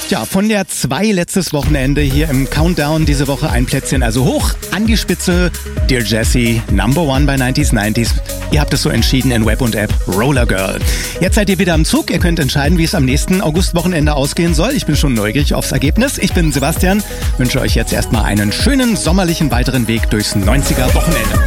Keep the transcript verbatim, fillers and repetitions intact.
Ja, von der zwei letztes Wochenende hier im Countdown diese Woche ein Plätzchen, also hoch an die Spitze. Dear Jessie, Number One bei neunziger neunziger. Ihr habt es so entschieden in Web und App, Roller Girl. Jetzt seid ihr wieder am Zug. Ihr könnt entscheiden, wie es am nächsten Augustwochenende ausgehen soll. Ich bin schon neugierig aufs Ergebnis. Ich bin Sebastian, wünsche euch jetzt erstmal einen schönen sommerlichen weiteren Weg durchs neunziger Wochenende.